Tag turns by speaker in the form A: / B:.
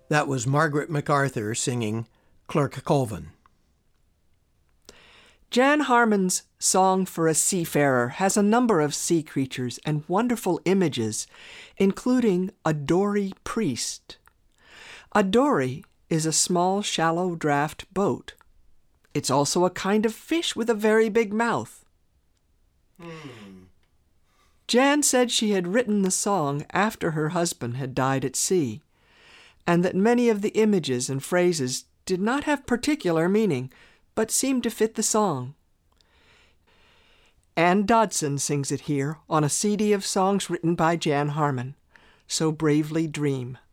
A: That was Margaret MacArthur singing Clerk Colvin.
B: Jan Harmon's Song for a Seafarer has a number of sea creatures and wonderful images, including a dory priest. A dory is a small, shallow draft boat. It's also a kind of fish with a very big mouth. Jan said she had written the song after her husband had died at sea, and that many of the images and phrases did not have particular meaning, but seemed to fit the song. Ann Dodson sings it here on a CD of songs written by Jan Harmon, So Bravely Dream.